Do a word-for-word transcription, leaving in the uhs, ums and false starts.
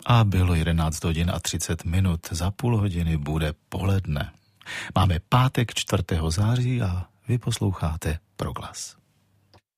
A bylo jedenáct hodin a třicet minut. Za půl hodiny bude poledne. Máme pátek čtvrtého září a vy posloucháte Proglas.